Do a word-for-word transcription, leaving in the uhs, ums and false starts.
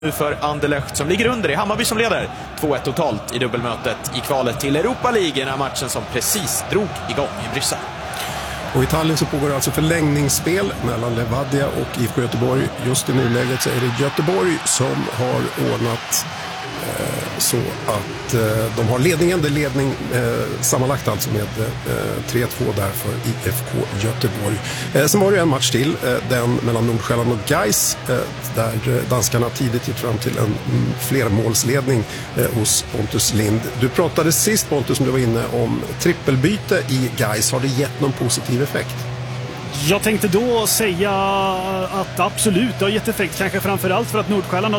För Anderlecht som ligger under i Hammarby som leder två ett totalt i dubbelmötet i kvalet till Europa League, den här matchen som precis drog igång i Bryssel. Och i Tallinn så pågår alltså förlängningsspel mellan Levadia och I F K Göteborg. Just i nuläget så är det Göteborg som har ordnat eh, så att eh, de har ledningen, det är ledning eh, sammanlagt alltså med eh, tre två där för I F K Göteborg. Eh, sen var det en match till, eh, den mellan Nordsjälland och Gais, eh, där danskarna tidigt gick fram till en mm, flermålsledning eh, hos Pontus Lind. Du pratade sist, Pontus, som du var inne om trippelbyte i Gais. Har det gett någon positiv effekt? Jag tänkte då säga att absolut, det har gett effekt, kanske framförallt för att Nordsjälland har